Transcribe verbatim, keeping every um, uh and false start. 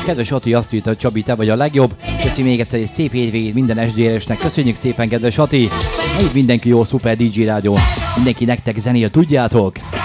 Kedves Ati azt írta, hogy Csabi, te vagy a legjobb. Köszi még egyszer egy szép hétvégét minden es dé er-esnek. Köszönjük szépen, kedves Ati. Itt mindenki jó, szuper dé dzsé rádió. Mindenki nektek zenél, tudjátok?